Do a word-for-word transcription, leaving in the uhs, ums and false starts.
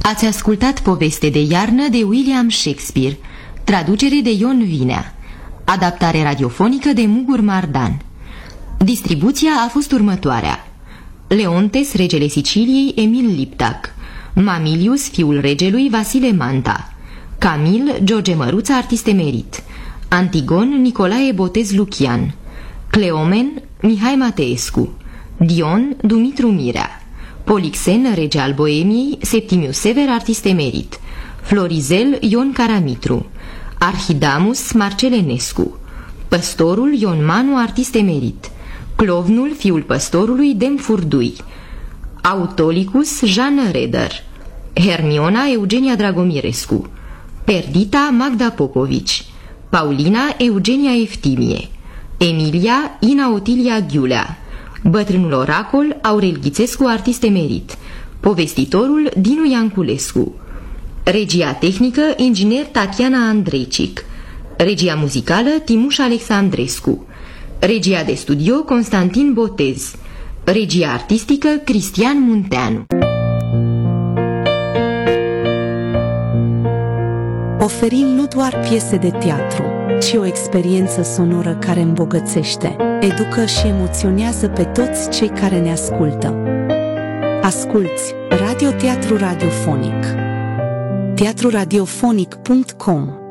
Ați ascultat Poveste de iarnă de William Shakespeare, traducere de Ion Vinea, adaptare radiofonică de Mugur Mardan. Distribuția a fost următoarea: Leontes, regele Siciliei, Emil Liptac; Mamilius, fiul regelui, Vasile Manta; Camil, George Măruța, artist emerit; Antigon, Nicolae Botez Lucian; Cleomen, Mihai Mateescu; Dion, Dumitru Mirea; Polixen, rege al Boemiei, Septimiu Sever, artist emerit; Florizel, Ion Caramitru; Arhidamus, Marcel Enescu; Păstorul, Ion Manu, artist emerit; Clovnul, fiul păstorului, Dem Furdui; Autolicus, Jean Reder; Hermiona, Eugenia Dragomirescu; Perdita, Magda Popovici; Paulina, Eugenia Eftimie; Emilia, Ina Otilia Ghiulea; Bătrânul oracol, Aurel Ghițescu, artist emerit; Povestitorul, Dinu Ianculescu; Regia tehnică, inginer Tatiana Andreicic; Regia muzicală, Timuș Alexandrescu; Regia de studio, Constantin Botez; Regia artistică, Cristian Munteanu. Oferim nu doar piese de teatru, ci o experiență sonoră care îmbogățește, educă și emoționează pe toți cei care ne ascultă. Asculți Radio Teatru Radiofonic. teatru radiofonic punct com